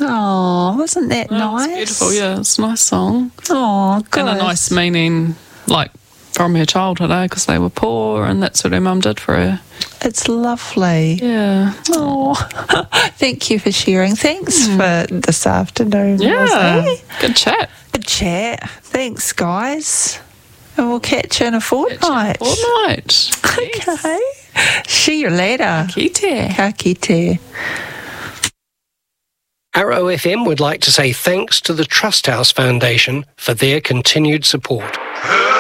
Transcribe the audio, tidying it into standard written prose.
Oh, wasn't that nice? It's beautiful, yeah. It's a nice song. Oh, good. And a nice meaning, like, from her childhood, because they were poor and that's what her mum did for her. It's lovely. Yeah. Oh, thank you for sharing. Thanks for this afternoon. Yeah. Rosie. Good chat. Good chat. Thanks, guys. And we'll catch you in a fortnight. Okay. See you later. Ka kite. Arrow FM would like to say thanks to the Trust House Foundation for their continued support.